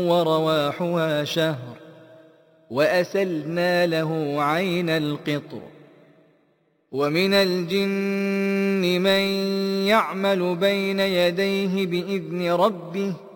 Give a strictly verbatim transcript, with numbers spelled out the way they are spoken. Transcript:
ورواحها شهر وأسلنا له عين القطر ومن الجن من يعمل بين يديه بإذن ربه